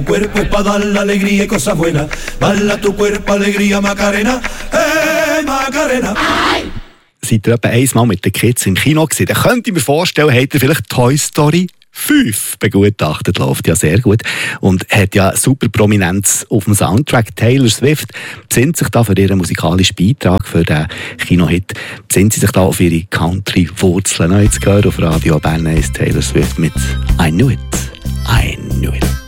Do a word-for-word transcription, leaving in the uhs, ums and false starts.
cuerpo es para dar la alegría y cosas buenas. Bala tu cuerpo, alegría, Macarena. Hey, Macarena. Seid ihr etwa einmal mit den Kids im Kino gewesen? Dann könnt ihr mir vorstellen, habt ihr vielleicht Toy Story fünf begutachtet, läuft ja sehr gut und hat ja super Prominenz auf dem Soundtrack. Taylor Swift besinnt sich da für ihren musikalischen Beitrag für den Kinohit, besinnt sie sich da auf ihre Country-Wurzeln. Jetzt gehört auf Radio Bern eins Taylor Swift mit I Knew It, I Knew It.